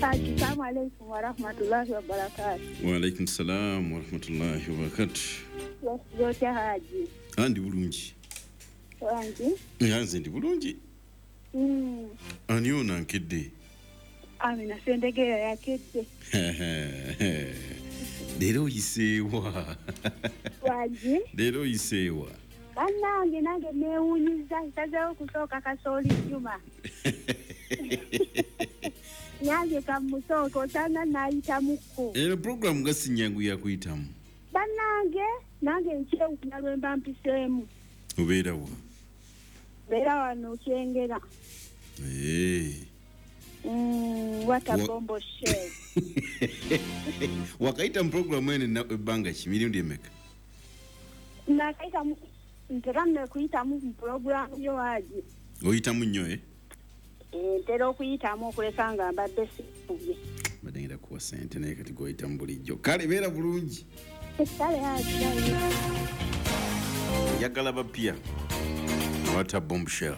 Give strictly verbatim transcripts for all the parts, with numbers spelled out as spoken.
Assalamu alaikum wa rahmatullahi wa barakatuh. Wa alaikum salam wa rahmatullahi wa barakatuh. Yote haji. Andi bulungi. Wangi? Yanze ndi bulungi. Mm. Aniona nkedde. Amina sendegera yakedde. Lero yisewa. Wangi? Lero yisewa. Kanange nange neewunyiza nsazeewo kusooka kasooli Juma. Nyange kamusooka osanga naayitamuko. Ero program gasi nyangu ya kuyitamu. Bannange nange nkyewuna lwe mba mpiseemu. Obeera wa? Beera wano Kyengera. Eh. Mm, what a bombo shell. Wakaita mu program ene na ebbanga ki mirundi emeka? Nakaita mu nteramme kuyitamu mu program yo waji. Oyitamu nnyo eh? Eh, ntera okuyitamu okuleka nga mbadde sikubye. Mbadde ngenda kuwa ssente naye kati goyitamu bulijjo. Kale beera bulungi. Kale haji. Njagala bapya. What a bombshell.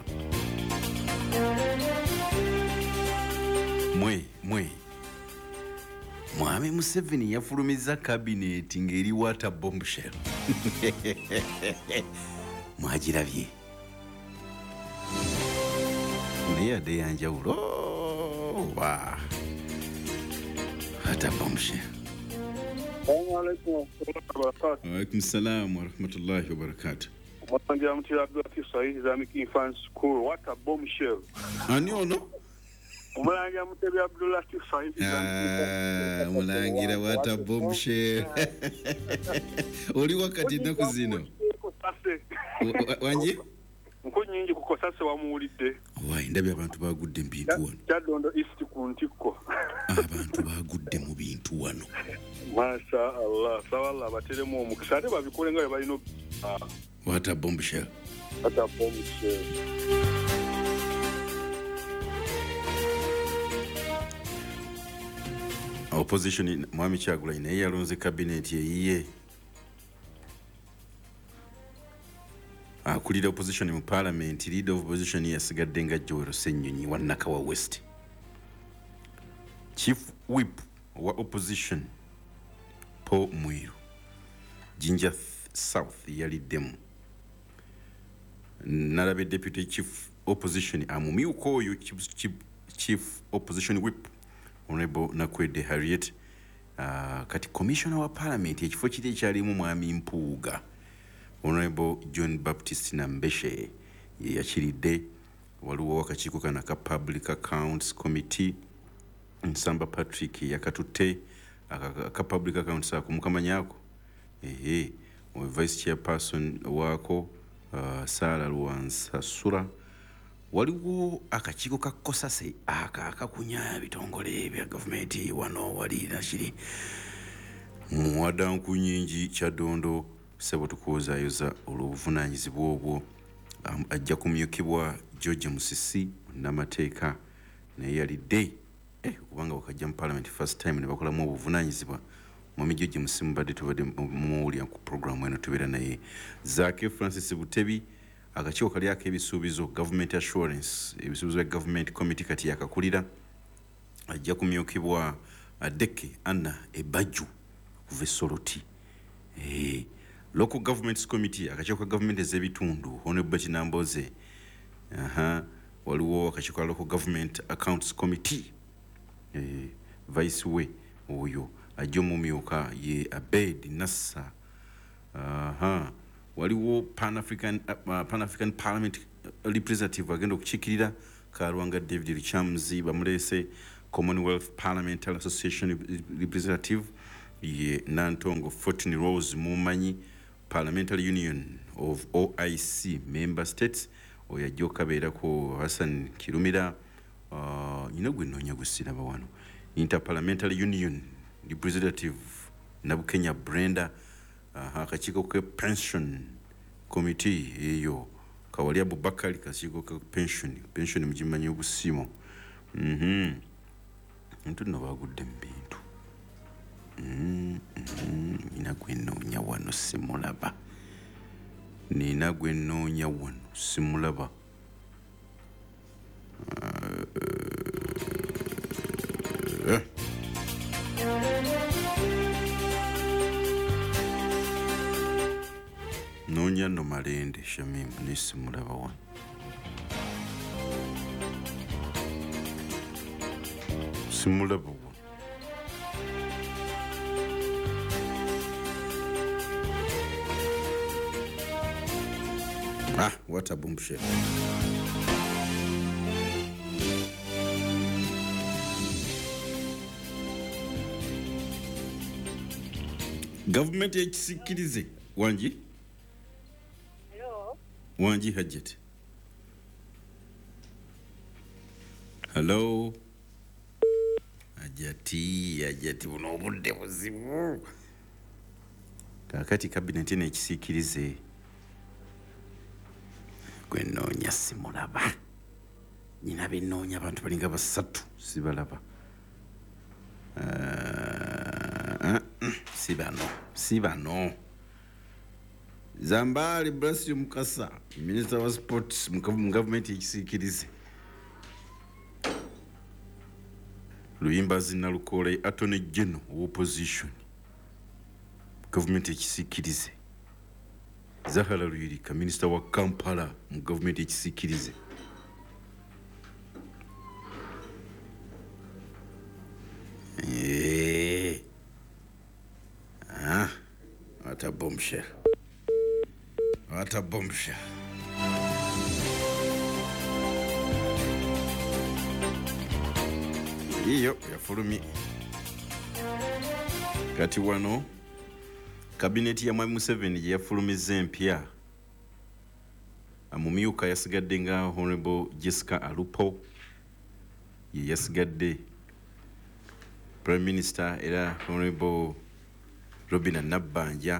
Mwe, mwe. Mwami Museveni yafulumiza cabinet ngeri what a bombshell. Mwagirabye. Naye ade yanjawulo. Wa. What a bombshell. Assalamu alaikum wa rahmatullahi wa barakatuh. Wa alaikum salam wa rahmatullahi wa barakatuh. Mwanangia mtira Abdulatif Said Islamic Infant School. What a bombshell. Ani ono? Mwanangia mtira Abdulatif Said Ah, mulangira what a bombshell. Oli wakati naku zino. Wanji? Nko nyingi kukosase wamuwulidde. Wai ndabye abantu bagudde mu bintu wano. Kyadondo East ku Ntikko. Abantu bagudde mu bintu wano. Masha Allah. Sawalla abateremu omukisa ate babikole nga bwe balina. What a bombshell. What a bombshell. Opposition Mwami Kyagulanyi naye yalonze cabinet eyiye. Akulira opposition mu parliament, leader of opposition yasigadde nga Joel Ssennyonyi wa Nakawa West. Chief whip wa opposition Paul Mwiru Jinja South yaliddemu. Nalabe deputy chief opposition amumyuko oyo chief, chief, chief opposition whip Honorable Nakwede Harriet. Uh, kati commissioner wa parliament ekifo kiri ekyalimu Mwami Mpuuga Honorable John Baptist Nambeshe ye yakiridde. Waliwo akakiiko kana ka Public Accounts Committee Nsamba Patrick yakatutte aka Public Accounts ako mukamanyako ehe vice chairperson wako uh, Sara Luwansasura. Waliwo akakiiko ka Kosase aka akakunya bitongole bya government wano wali nakiri muwadanku nyingi Kyadondo sebo tukuwozaayoza olw'obuvunaanyizibwa obwo. Um, ajja kumyukibwa George Musisi n'amateeka naye yalidde eh kubanga wakajja mu parliament first time ne bakolamu obuvunaanyizibwa. Mwami George Musisi mbadde tubadde muwulira ku program eno tubeera naye. Zaake Francis Butebi akakiiko kali ak'ebisuubizo government assurance ebisuubizo bya government committee kati yakakulira ajja kumyukibwa Adeke Anna Ebaju kuva Soroti. Eh local governments committee akakiiko ka government ez'ebitundu Honorable Kinamboze. Aha waliwo akakiiko ka local government accounts committee eh vice we oyo ajja mumyuka ye Abed Nassa. Aha waliwo Pan African uh, Pan African Parliament representative agenda okukiikirira Kalwanga David Richamzi bamulese. Commonwealth Parliamentary Association representative ye Nantongo Fortune Rose Mumanyi. Parliamentary Union of O I C member states oyajja kabeerako Hassan Kirumira. uh, nyina gwe nnoonya gusiraba wano. Interparliamentary Union representative Nabukenya Brenda. Uh, akakiiko ke pension committee eyo Kawali Abubakari kakiiko ke pension pension mugimanyi obusimo. Mhm ntu no bagudde mu bintu. Mm mm nina gwe nnoonya wano simulaba. Nina gwe nnoonya wano simulaba. Uh, Eh. Noonya nno Malende Shamim nesimulaba wano. Simulaba wano. Ah, what a bombshell. Government ekisikirize Wanji? Hello. Wanji Hajjat. Hello. Hajjati, Hajjati buno obudde buzibu. Kakati cabinet ene ekisikirize. Gwe noonya simulaba. Nina binoonya abantu balinga basatu sibalaba. Uh, si bano, si bano. Zambali Blessing Mukasa, Minister of Sports, mu government ekisikirize. Luyimba Zinalukole, Attorney General opposition. Government ekisikirize. Zahara Luyirika, Minister wa Kampala, mu government ekisikirize. Eh. Ah, what a bombshell. What a bombshell. Iyo yafulumye. Kati wano kabineti ya Mwai Museveni gye yafulumiza empya. Amumyuka yasigadde nga Honorable Jessica Alupo ye yasigadde Prime Minister era Honorable Robina Nabbanja,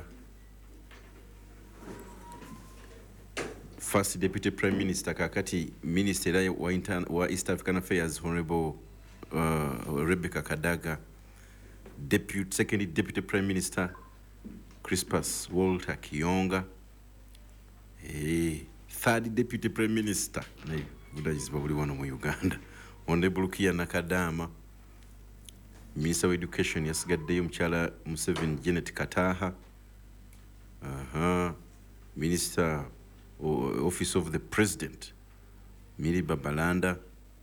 First Deputy Prime Minister kakati Minister wa, Inter wa East African Affairs Honorable uh, Rebecca Kadaga, Deputy Second Deputy Prime Minister Crispus Walter Kiyonga, eh, Third Deputy Prime Minister naye budayiziba buli wano mu Uganda Honorable Lukia Nakadama, Minister of Education yasigaddeyo Mukyala Museveni Janet Kataha, uh-huh. Minister o, Office of the President Miri Babalanda,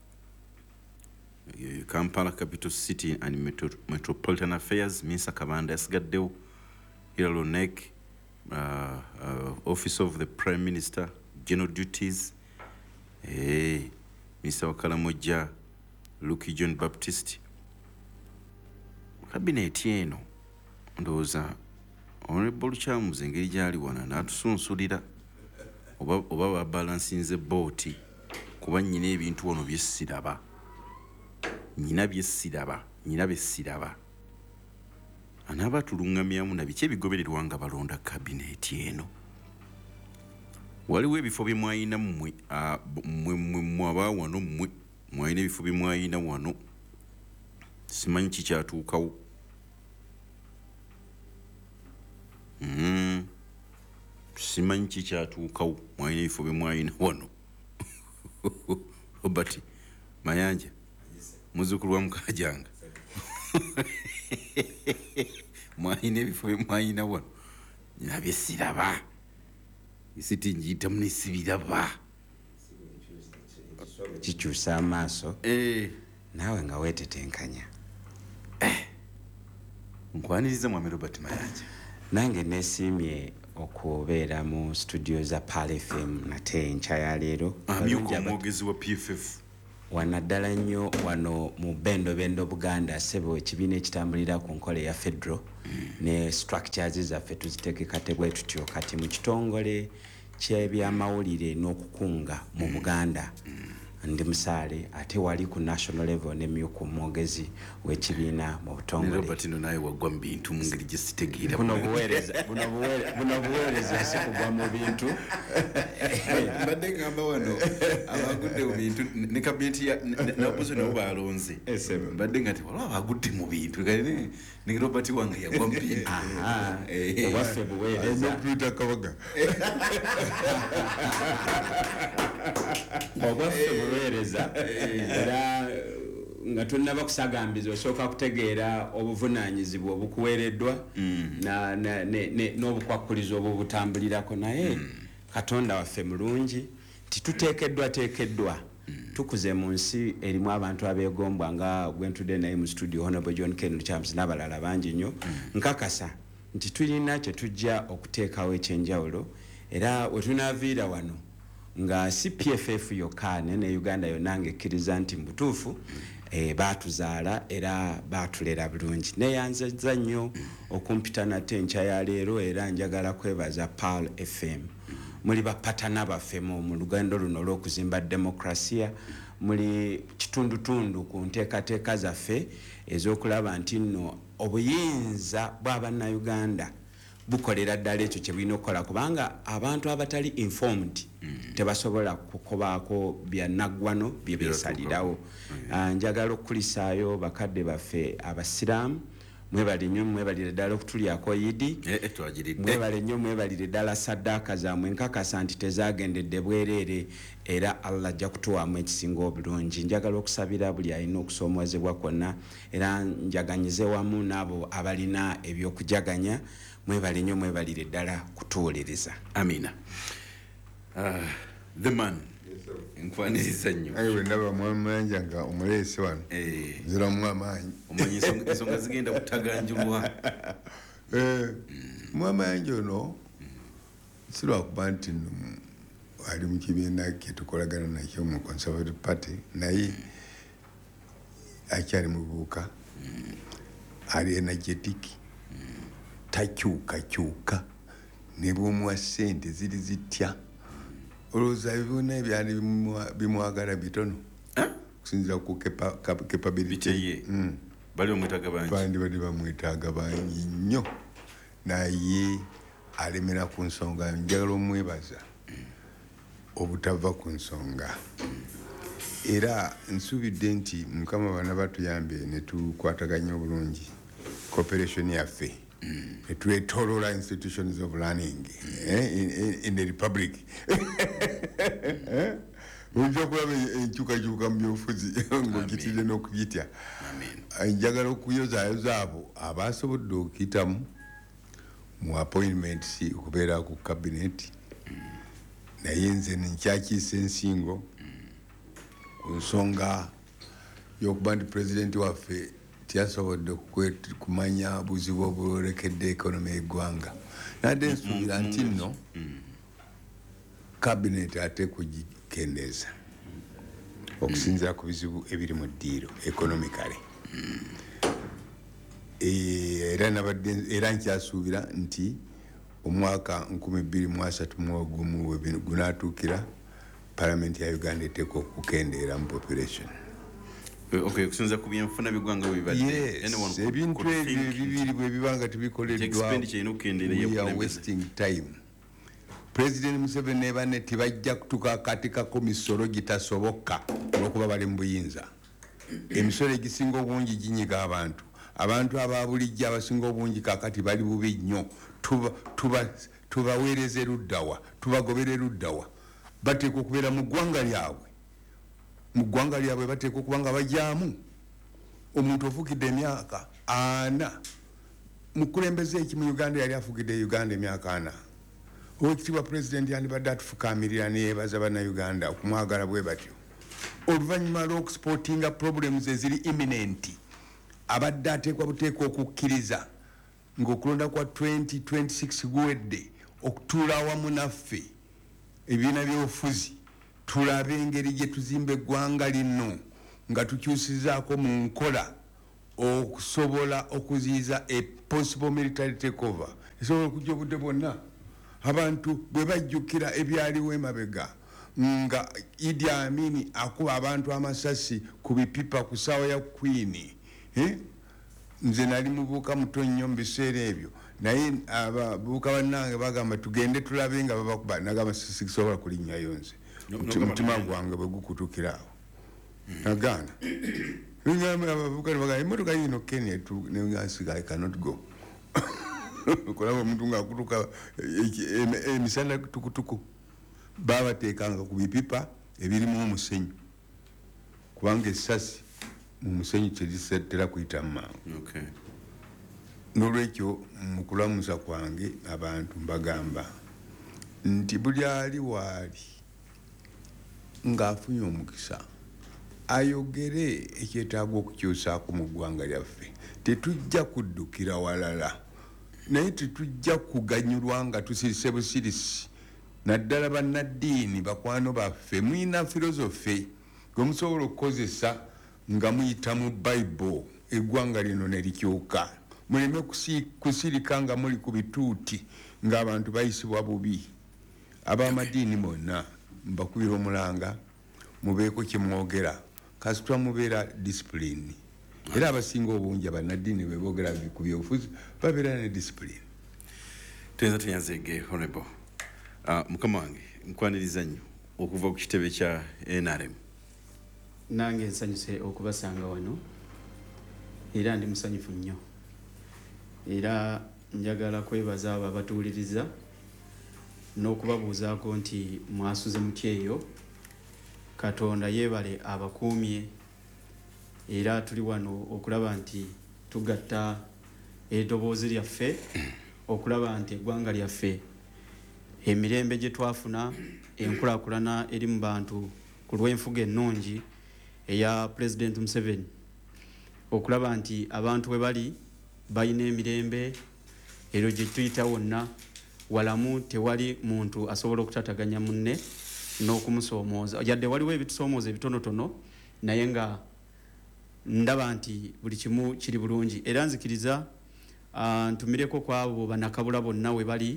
uh, Kampala Capital City and Metro, Metropolitan Affairs Minister Kabanda yasigaddeyo, Hilary Onek, uh, uh, Office of the Prime Minister General Duties, hey, Minister wa Kalamoja Lucky John Baptist. Cabinet eno ndowooza Honorable Charles engeri gyali wana n'atusunsulira oba oba babalansinze booti kuba nnyina ebintu wano bye siraba nnyina bye siraba nnyina bye siraba anaaba tulungamyamu na biki ebigobererwa nga balonda cabinet eno. Waliwo ebifo bye mwayina mmwe mmwe aba wano mmwe mwayina ebifo bye mwayina wano simanyi kikyatuukawo. Mm. Simanyi kikyatuukawo mwayina ebifo bye mwayina wano. Robert Mayanja muzzukulu wa Mukajanga mwayina ebifo bye mwayina wano nina bye siraba isiti njiyita munisibiraba kikyusa amaaso eh nawe nga weetetenkanya. eh nkwaniriza mwami Robert Mayanja nange neesiimye okubeera mu studio za Pal F M nate enkya ya leero amyuka omwogezi wa P F F wanaddala nnyo wano mu bendo bendo Buganda sebo ekibiina ekitambulira ku nkola ya federal mm. ne structures zaffe tuziteekekate bwe tutyo kati mu kitongole ky'ebyamawulire n'okukunga mu Buganda mm. ndi musaale ate wali ku national level ne myuka omwogezi w'ekibiina mu butongole. Robert no naye wagwa mu bintu mu ngeri gye sitegeera buno buweereza buno buweereza si kugwa mu bintu mbadde ngamba wano abagudde mu bintu ne kabineti n'opposition nabo balonze mbadde nga tiwalaba abagudde mu bintu ne Robert wange yagwa mu bintu ewaffe buweereza Peter Kabaga obwaffe buweereza era nga tunaba kusagambiza osooka kutegeera obuvunaanyizibwa obukuweereddwa na n'obukwakkulizo obwo butambulirako naye Katonda waffe mulungi tituteekeddwa teekeddwa tukuze mu nsi erimu abantu abeegombwa nga gwentudde naye mu studio Honorable John Ken Lukyamsi n'abalala bangi nnyo nkakasa nti tulina kye tujja okuteekawo ekyenjawulo era we tunaaviira wano nga C P F F yokka ne Uganda yonna ng'ekkiriza nti mu butuufu e, baatuzaala era baatulera bulungi neyanzizza nnyo okumpita nate enkya ya leero era njagala kwebaza Pearl F M muli bapatana baffe mu lugendo luno olw'okuzimba demokrasiya muli kitundutundu ku nteekateeka zaffe ez'okulaba nti nno obuyinza bw'abannayuganda bukolera ddala ekyo kye bulina okukola kubanga abantu abatali informed tebasobola kukobaako byannaggwano bye beesalirawo. Njagala okukulisaayo bakadde baffe abasiraamu mwebali nnyo mwebalire ddala okutulyako yidi mwebale nnyo mwebalire ddala saddaaka zammwe nkakasa nti tezaagendedde bwereere era Allah ajja kutuwaamu ekisinga obulungi. Njagala okusabira buli alina okusoomoozebwa kwonna era njaganyize wamu n'abo abalina ebyokujaganya mwebale nnyo mwebalire ddala kutuwuliriza. Amina. Uh, the man nkwaniriza nnyo ayiwe ndaba mwamanja nga omuleesi wano ziramu amaanyi omanyi ensonga zigenda kutaganjulwa mwamanja ono si lwakuba nti ali mu kibiina kyetukolagana nakyo mu Conservative Party naye akyali mubuuka ali energetic takyukakyuka ne bw'omuwa ssente ziri zitya olowooza byonna ebyali bimwagala bitono kusinzira ku capability ye bali bamwetaaga bangi bandi bali bamwetaaga bangi nnyo naye alemera ku nsonga njagala omwebaza obutava ku nsonga era nsuubidde nti mukama bana batuyambye ne tukwataganya obulungi cooperation yaffe etwetolola institutions of learning eh, in, in, in the republic ojja kulaba enkyukakyuka mu byobufuzi ng'okitidde n'okuyitya. Njagala okuyozaayoza abo abasobodde okuyitamu mu appointments okubeera ku cabinet naye nze nkyakiisa ensingo ku nsonga y'okuba nti pulezidenti waffe tiyasobodde kumanya buzibu obulekedde ekonomi y'eggwanga nadde nsuubira nti nno cabinet ate kugikendeeza okusinziira ku bizibu ebiri mu ddiiro economically era nabadde era nkyasuubira nti omwaka nkumi bbiri mu asatu mu ogumu gunaatuukira palamenti ya Uganda eteeka okukendeera mu population. Okay, kusinza ku byenfuna bigwanga bibadde. Yes, ebintu ebyo bibiri bwe bibanga tibikoleddwa. We are wasting time. President Museveni ne banne tibajja kutuka katika komisoro gitasoboka olwokuba bali mu buyinza. Emisoro egisinga obungi ginyiga abantu. Abantu ababulijja abasinga obungi kakati bali bubi nnyo. Tuba tuba tubaweereze luddawa, tubagobere luddawa. Bateeka okubeera mu ggwanga lyabwe. Mu ggwanga lyabwe bateeka okuba nga bajyaamu omuntu ofugidde emyaka ana mukulembeze eki mu Uganda yali afugidde Uganda emyaka ana oweekitiibwa pulezidenti yandibadde atufukaamirira neyeebaza bannayuganda okumwagala bwe batyo oluvannyuma lw'okusportinga problems eziri imminent abadde ateekwa buteeka okukkiriza ng'okulonda kwa twenty twenty-six guwedde okutuula awamu naffe ebibiina by'obufuzi tulabe engeri gye tuzimba eggwanga lino nga tukyusizaako mu nkola okusobola okuziyiza a possible military takeover esobola okujja obudde bwonna abantu bwe bajjukira ebyaliwo emabega nga Idi Amin akuba abantu amasasi ku bipipa ku ssaawa ya Queen eh? Nze nali mubuuka muto nnyo mu biseera ebyo naye ababuuka bannange bagamba tugende tulabe nga babakuba nagamba sisobola kulinnyayo nze omutima gwange bwe gukutukira awo nagaana abavubuka nebagaa emmotoka yino Kenya nengansiga I cannot go kulaba omuntu ngaakutuka emisana tukutuku babateekanga ku bipipa ebirimu omusenyu kubanga essasi mu musenyu terisetera kuyita mangu. Okay. Nolwekyo mu kulamusa kwange abantu mbagamba nti buli ali waali ng'afunye omukisa ayogere ekyetaaga okukyusaako mu ggwanga lyaffe. Tetujja kuddukira walala naye tetujja kuganyulwa nga tusirise busirisi. Naddala bannaddiini bakwano baffe mulina filozofe gwe musobola okukozesa nga muyita mu bayibuli eggwanga lino ne likyuka. Muleme kusirika nga muli ku bituuti ng'abantu bayisibwa bubi. Ab'amadiini bonna mbakubira omulanga mubeeko kye mwogera kasitwa mubeera disipulini. Era abasinga obungi bannaddiini bwe boogera ku byobufuzi babeera ne disipulini. Tuyinza tunyanzege honorable. Uh, mukama wange nkwaniriza nnyo okuva ku kitebe kya N R M. Nange nsanyuse okubasanga wano era ndi musanyufu nnyo. Era njagala kwebaza abo abatuwuliriza n'okubabuuzaako nti mwasuze mutya eyo. Katonda yeebale abakuumye era tuli wano okulaba nti tugatta eddoboozi lyaffe okulaba nti eggwanga lyaffe emirembe gye twafuna enkulaakulana eri mu bantu ku lw'enfuga ennungi eya President Museveni, okulaba nti abantu we bali balina emirembe ero gye tuyita wonna walamu tewali muntu asobola okutataganya munne n'okumusoomooza. Yadde waliwo ebitusoomooza ebitonotono naye nga ndaba nti buli kimu kiri bulungi. Era nzikiriza uh, ntumireko ku abo bannakabula bonna we bali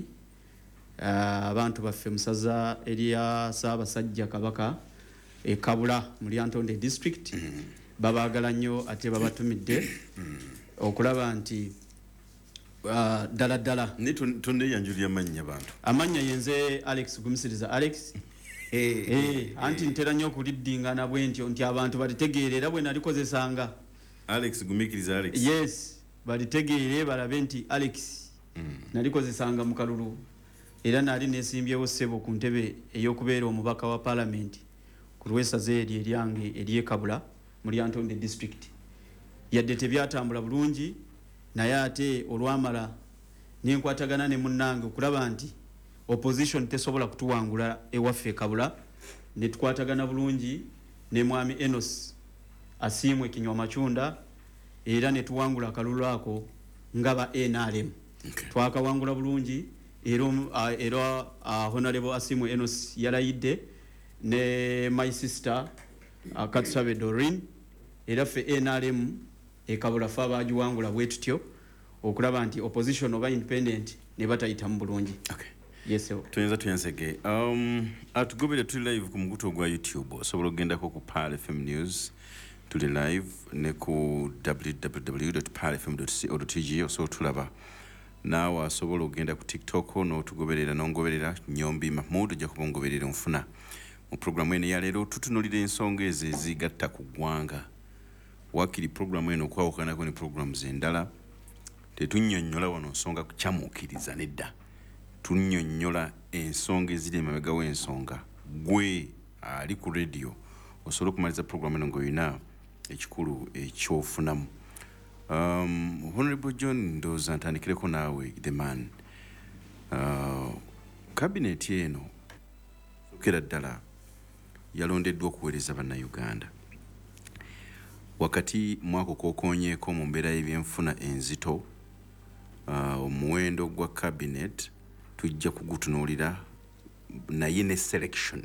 uh, abantu baffe musaza erya Ssaabasajja Kabaka e Kabula mu Lyantonde district babaagala nnyo ate babatumidde okulaba nti uh, ddala ddala ne tonneyanjulira amannya bantu. Amannya yenze Alex Gumisiriza Alex. Eh, eh, anti ntera nnyo okuliddingana bwe ntyo nti abantu balitegeere era bwe nalikozesanga. Alex Gumikiriza Alex. Yes, balitegeere balabe nti Alex mm. nalikozesanga mu kalulu era nali nesimbyewo ssebo ku ntebe ey'okubeera omubaka wa parliament ku lw'essaza eri eryange ery'e Kabula mu Lyantonde district. Yadde tebyatambula bulungi naye ate olwamala nenkwatagana ne munnange okulaba nti opposition tesobola kutuwangula ewaffe Kabula ne tukwatagana bulungi ne mwami Enos Asiimwe Kinywa Machunda era ne tuwangula akalulu ako ngaba N R M. Okay. Twakawangula bulungi era uh, era uh, honorable Asiimwe Enos yalayidde ne my sister uh, Katsabe Doreen era ffe N R M e Kabula fa bagiwangula bwetutyo okulaba nti opposition oba independent ne batayita mu bulungi. Okay. Yes sir. Tuyenza tuyanzege. Um atugobere tuli live ku muguto gwa YouTube. Osobola ogendako ku Pal F M News. Tuli live ne ku w w w dot pal f m dot co dot t g osobola tulaba. Nawe asobola ogenda ku TikTok no tugoberera n'ongoberera Nyombi Mahmoud ojja kubongoberera nfuna. Mu programu eno ya leero tutunulira ensonga ezo ezigatta ku ggwanga. Wakiri programu eno okwawukanako ne programs endala. Tetunnyonnyola wano nsonga kukyamuukiriza nedda. Tunnyonnyola ensonga eziri emabega w'ensonga. Gwe ali ku radio osobola okumaliza programu eno ng'olina ekikulu ekyofunamu. Um, Honorable John ndowooza ntandikireko naawe the man. Uh, cabinet eno sokera ddala yalondeddwa okuweereza bannayuganda. Wakati mwako kookoonyeeko mu mbeera y'ebyenfuna enzito, uh, omuwendo gwa cabinet tujja kugutunuulira naye ne selection,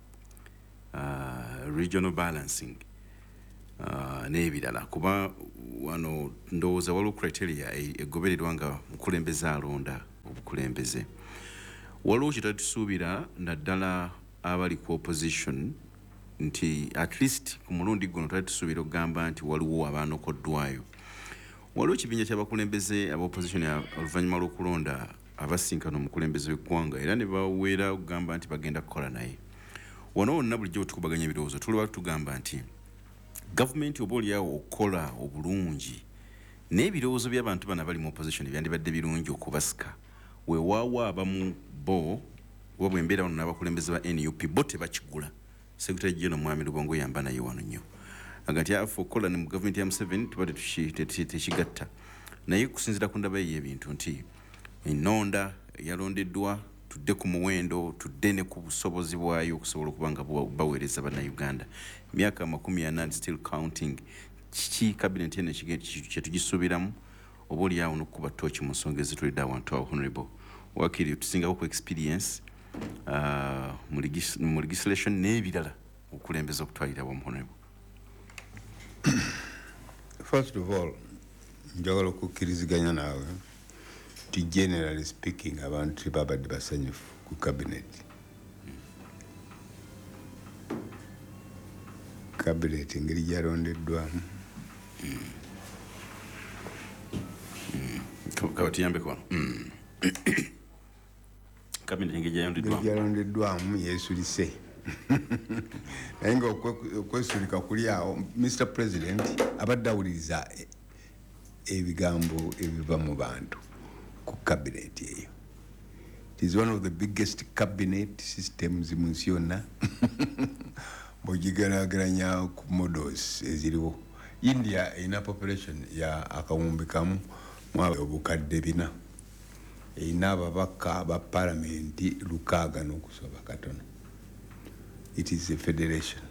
uh, regional balancing uh, n'ebirala kuba wano ndowooza waliwo criteria egobererwa nga mukulembeze alonda obukulembeze. Waliwo kyetatusuubira naddala abali ku opposition nti at least ku mulundi guno twali tusuubira okugamba nti waliwo abaanokoddwayo. Waliwo ekibinja ky'abakulembeze aba opposition oluvannyuma lw'okulonda abasinkana omukulembeze w'eggwanga era ne baweera okugamba nti bagenda kukola naye. Wano wonna bulijjo tukubaganya ebirowoozo tuliwa tugamba nti gavumenti oba oliawo okukola obulungi n'ebirowoozo by'abantu bano abali mu opposition byandibadde birungi okubasika. Weewaawo abamu bo oba bw'embeera wano n'abakulembeze ba N U P bo tebakigula. Secretary General Mwami Lubongo yamba naye wano nnyo. agati afu okola ne mu government ya Museveni tubadde tekigatta naye kusinzira ku ndaba y'ebintu nti ennonda yalondeddwa tudde ku muwendo tudde ne ku busobozi bwayo okusobola okuba nga baweereza bannayuganda emyaka makumi ana and still counting kiki cabinet eno kyetugisuubiramu oba oliawo n'okukuba ttooki mu nsonga ezitulidde awantu awo honorable wakiri tusingako ku experience uh, mu legislation n'ebirala okulembeza okutwalira wamu honorable. First of all njagala okukkiriziganya naawe ti generally speaking abantu tebabadde basanyufu ku cabinet cabinet engeri gyalondeddwamu kabatiyambeko cabinet engeri gyalondeddwamu yeesulise naye nga okwesulika kuli awo Mr President abadde awuliriza ebigambo ebiva mu bantu ku cabinet eyo. It is one of the biggest cabinet systems mu nsi yonna bw'ogigeraageranya ku models eziriwo. India erina population ya akawumbi kamu mu obukadde bina erina ababaka ba palamenti lukaaga n'okusoba katono. It is a federation.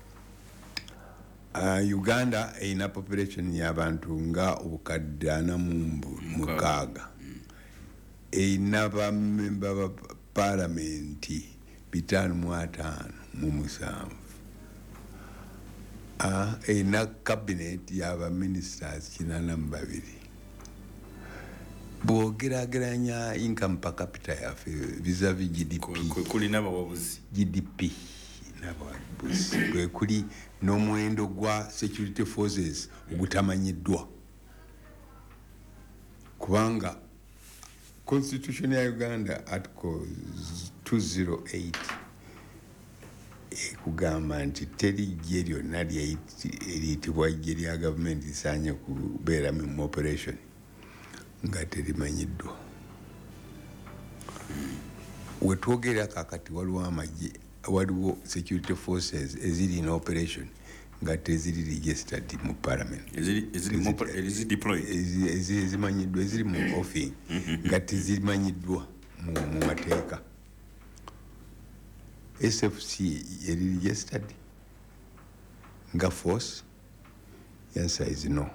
Uh, Uganda erina population y'abantu nga obukadde ana mu mukaaga erina bamemba ba palamenti bitaano mu ataano mu musanvu uh, erina cabinet y'abaministers kinaana mu babiri. Bw'ogeraageranya income per capita yaffe vis-a-vis G D P kulina abawabuzi G D P n'abawabuzi bwe kuli n'omuwendo gwa security forces ogutamanyiddwa kubanga constitution ya Uganda article two oh eight ekugamba nti teri ggye lyonna eriyitibwa ggye lya gavumenti lisaanye kubeera mu operation nga terimanyiddwa. Wetwogera kakati waliwo amagye waliwo security forces eziri in operation nga teziri registered mu parliament ezimanyiddwa eziri mu offing nga tezimanyiddwa mu mateeka. S F C eri registered nga force? Answer is no.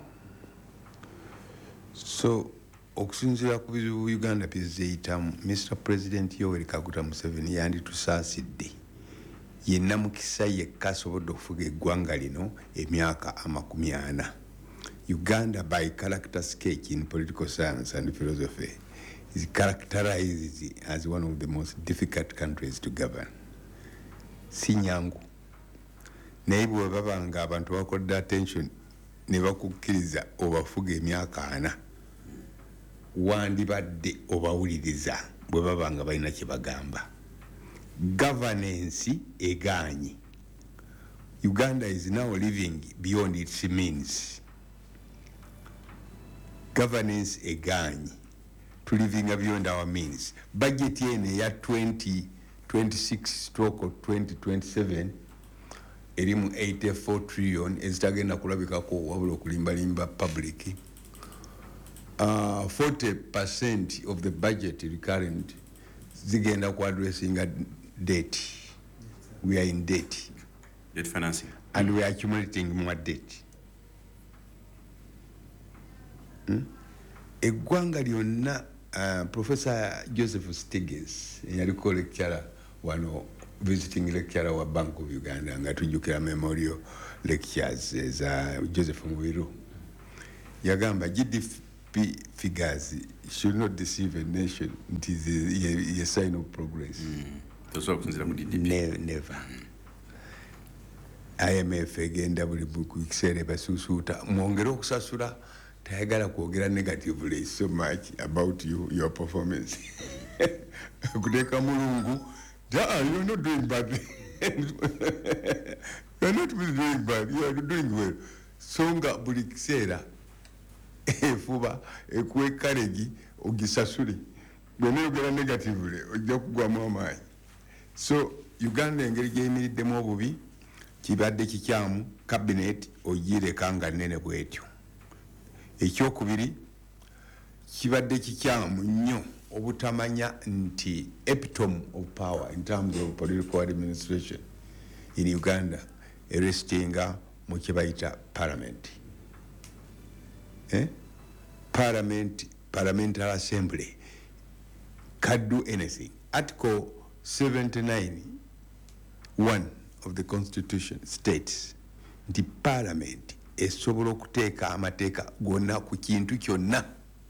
So okusinziira ku bizibu Uganda byezeyitamu Mister President Yoweri Kaguta Museveni yanditusaasidde yenna mukisa yekka asobodde okufuga eggwanga lino emyaka amakumi ana. Uganda by character sketch in political science and philosophy is characterized as one of the most difficult countries to govern. Si nyangu naye bwe baba nga abantu bakodde attention ne bakukkiriza obafuga emyaka ana wandibadde obawuliriza bwe baba nga balina kye bagamba. Governance egaanyi. Uganda is now living beyond its means. Governance egaanyi. To living beyond our means. Budget yene ya twenty twenty-six stroke twenty twenty-seven erimu eighty-four trillion ezitagenda kulabikako wabula okulimbalimba public. Uh, forty percent of the budget recurrent zigenda ku addressing a debt. We are in debt. Debt financing. And we are accumulating more debt. Hmm? Eggwanga lyonna uh, Professor Joseph Stiggins yaliko lecturer wano visiting lecturer wa Bank of Uganda nga tujjukira memorial lectures za Joseph Mubiru yagamba G D P figures should not deceive a nation. It is a, a, a sign of progress. Mm. Ne, never. I M F egenda buli kiseera basusuuta mwongere okusasula tayagala kwogera negatively so much about you, your performance. Kuteeka mulungu you are not doing bad. You are not doing bad. You are doing well. Songa buli kiseera efuba ekuwa ekkalegi ogisasule bwena yogera negatively ojja kugwamu amaanyi. So Uganda engeri gyeyimiriddemu obubi kibadde kikyamu cabinet ogireka nga nnene bwetyo. Ekyokubiri kibadde kikyamu nnyo obutamanya nti epitome of power in terms of political administration in Uganda erestinga mu kibayita parliament. Eh? Parliament, parliamentary assembly can do anything. Article seventy-nine one of the constitution states the parliament esobola okuteeka amateeka gonna ku kintu kyonna.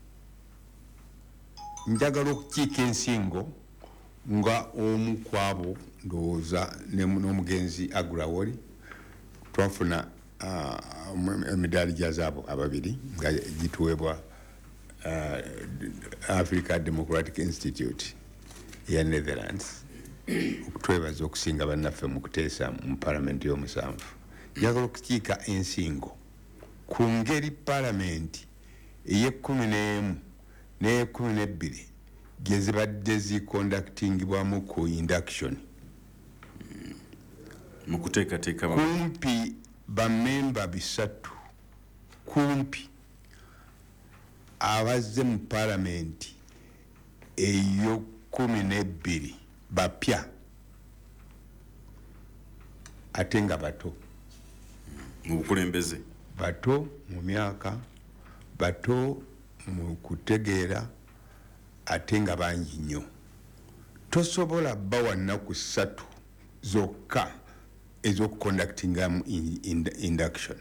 Njagala okukiika ensingo nga omu kwabo ndowooza n'omugenzi Agrawoli twafuna emidaali gya zaabo ababiri nga gituweebwa Africa Democratic Institute ya Netherlands okutwebaza okusinga bannaffe mu kuteesa mu palamenti y'omusanvu. Njagala okukiika ensingo ku ngeri palamenti ey'ekkumi n'emu n'ey'ekkumi n'ebbiri gye zibadde ziconductingibwamu ku induction. Mu kuteekateeka kumpi bamemba bisatu kumpi abazze mu palamenti ey'ekkumi n'ebbiri bapya ate nga bato mu bukulembeze, bato mu myaka, bato mu kutegeera, ate nga bangi nnyo. Tosobola bawa nnaku ssatu zokka ez'okuconductingamu induction.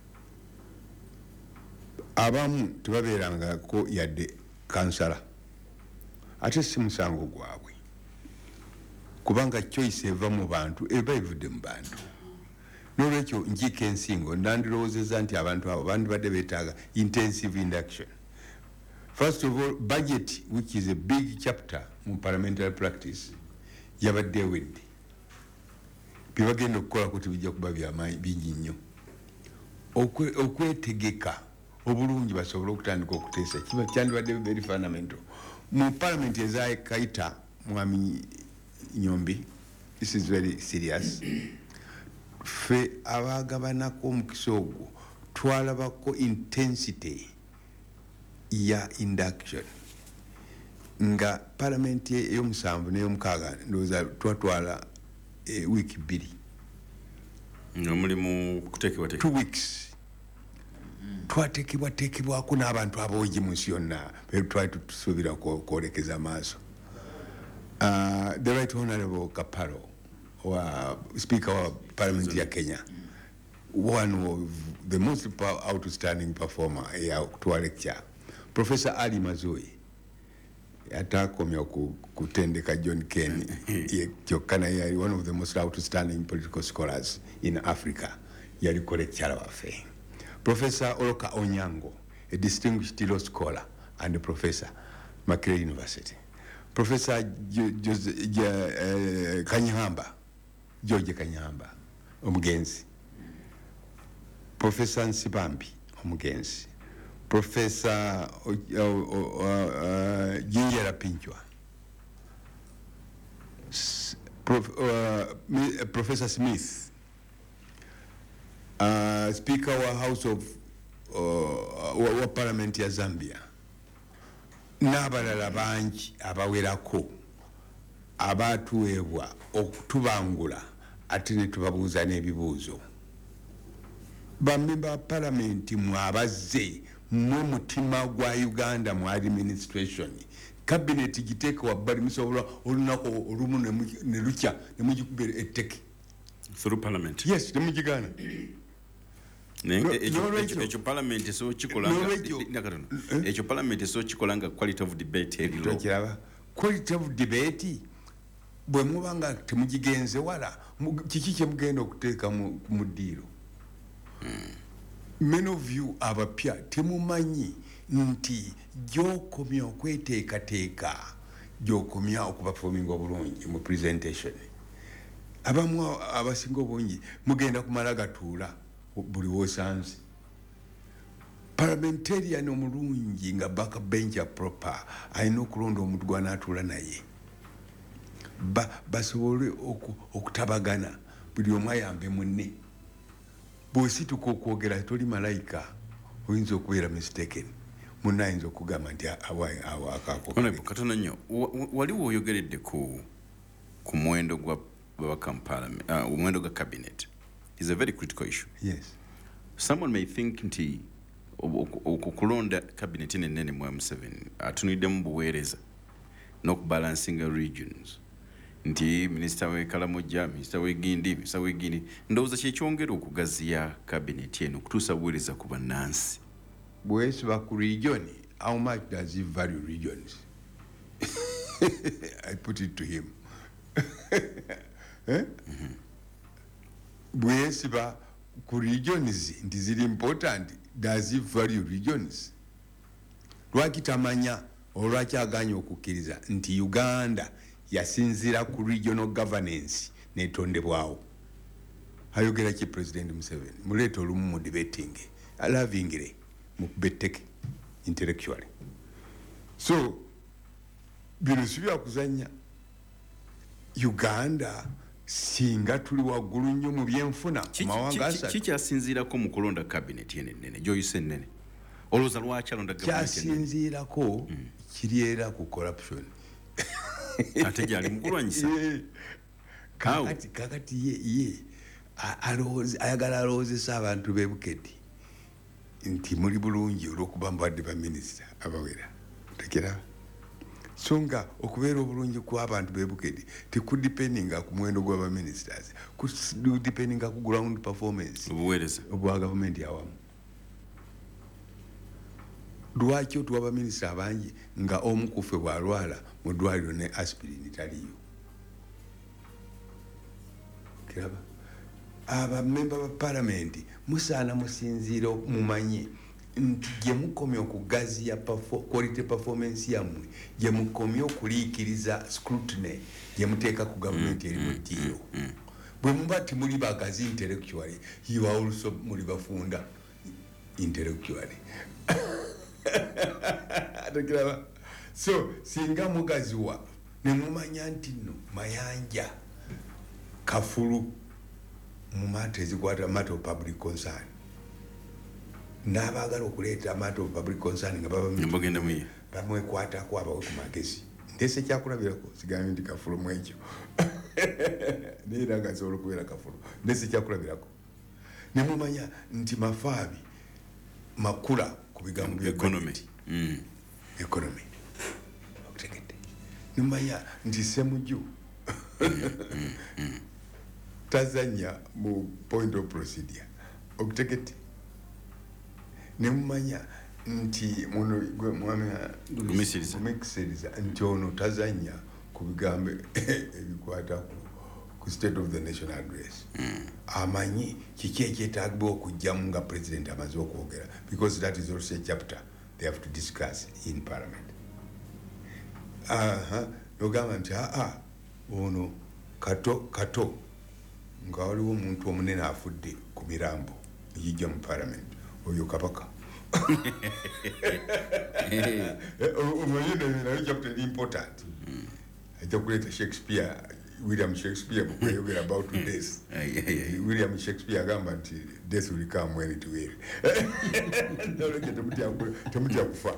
Abamu tebabeerangako yadde kansala, ate si musango gwabwe kubanga choice eva mu bantu eba evudde mu bantu. N'olwekyo nkiika ensingo nandirowoozezza nti abantu abo bandibadde beetaaga intensive induction. First of all, budget, which is a big chapter in parliamentary practice, yabadde ewedde. Byebagenda okukola kuti bijja kuba byamaanyi bingi nnyo. Okwetegeka obulungi basobole okutandika okuteesa kiba kyandibadde very fundamental. Mu parliament ezaayekayita mwami Nyombi, this is very serious. Fe abagabanako omukisa ogwo twalabako intensity ya induction nga parliament ey'omusanvu n'ey'omukaaga ndowooza twatwala e, week bbiri nga mulimu kuteekebwateekebwa two weeks twateekebwateekebwako n'abantu aboogi mu nsi yonna twali tusuubira kwolekeza amaaso. Uh, the Right Honorable Kaparo, or Speaker of Parliament ya Kenya, one of the most outstanding performer ya kutoa lecture. Professor Ali Mazui, atakomya kutendeka John Ken, yokana ya one of the most outstanding political scholars in Africa, yaliko lecture wafe. Professor Oloka Onyango, a distinguished law scholar and a professor, Makerere University. Professor Kanyihamba, George Kanyihamba, omugenzi. Professor Nsibambi, omugenzi. Professor Jinjera Pinchwa. Professor Smith, uh, Speaker of House of uh, Parliament ya Zambia. N'abalala bangi abawerako abatuweebwa okutubangula ate ne tubabuuza n'ebibuuzo. Bamemba palamenti mwabazze mwe mutima gwa Uganda mu administration. Cabinet giteeka wabbali musobola olunaku olumu ne lukya ne mugikubira etteke. Through parliament? Yes, ne mugigana. Ekyo parliament so kikolanga ekyo parliament so kikolanga quality of debate ebiro kiraba quality of debate bwe mubanga temugigenze wala kiki kye mugenda okuteeka mu ddiiro. Many of you abapya temumanyi nti gyokomya okweteekateeka gyokomya okubafominga obulungi mu presentation. Abamu abasinga obungi mugenda kumala gatuula buli wosanze. Parliamentarian omulungi nga backbencher proper alina okulonda omuntu gw'anaatuula naye basobole okutabagana buli omu ayambe munne. bw'osituka okwogera toli malayika oyinza okubeera mistaken munna ayinza okugamba nti katono nnyo waliwo oyogeredde ku ku muwendo gwa babaka mu parliament omuwendo gwa cabinet is a very critical issue. Yes. Someone may think nti okulonda cabinet enene mu Museveni atuniddemu buweereza n'okubalansinga regions nti minisita w'Ekalamoja, minisita w'Egindi, minisita w'Egindi ndowooza kyekyongera okugaziya cabinet eno okutuusa buweereza ku bannansi. Bwesiba ku region, how much does he value regions? I put it to him. eh? mm-hmm. Bwesiba ku regions nti ziri important, does he value regions? Lwaki tamanya olwaki aganya okukkiriza nti Uganda yasinzira ku regional governance netondebwawo. Ayogera ki President Museveni muleeta olumu mu debating alavingire mukubeteke intellectually. So bino si byakuzanya. Uganda singa tuli waggulu nnyo mu byenfuna ku mawanga asatu kikyasinziirako mu kulonda cabinet enene gyoyise enene olowooza lwaki alonda kyasinziirako kiri era ku corruption ate gyali mukulwanyisa kakati kakati ye ye ayagala alowoozesa abantu b'e Bukedi nti muli bulungi olw'okuba mbadde baminisita abawera tekera songa okubeera obulungi kw'abantu b'e Bukedi tekudipendinga ku muwendo gw'abaministers kudipendinga ku ground performance obuweereza obwa gavumenti awamu. Lwaki otuwa abaminisita abangi nga omu ku ffe bw'alwala mu ddwaliro ne aspirin taliyo? Kiraba abamemba ba palamenti musaana musinziira mumanye nti gye mukomye okugaziya quality performance yammwe gye mukomye okuliikiriza scrutiny gye muteeka ku gavumenti eri mu ddiiro. Bwe muba timuli bagazi intellectually you are also muli bafunda intellectually. So singa mugaziwa ne mumanya nti no mayanja kafulu mu matter ezikwata matter of public concern n'abaagala okuleeta matter of public concern nga bamwekwatako abawe ku magezi ndese kyakulabirako sigambye nti kafulu mu ekyo naye era nga nsobola okubeera kafulu ndese kyakulabirako ne mumanya nti mafaabi makula ku bigambo economy economy okutegedde nimanya nti Ssemujju tazanya mu point of procedure okutegedde nemumanya nti muno gwe mwana kumikisiriza nti ono tazanya ku bigambo ebikwata ku state of the national address. Amanyi kiki ekyetaagibwa okujjamu nga president amaze okwogera because that is also a chapter they have to discuss in parliament. Aha, yogamba nti aa ono kato kato nga waliwo omuntu omunene afudde ku mirambo yijja mu parliament oyo kabaka. Omanyi nebyo chapter important. Ajja kuleeta Shakespeare, William Shakespeare bweyogera about death. William Shakespeare agamba nti death will come when it will. Noleke temutya kufa.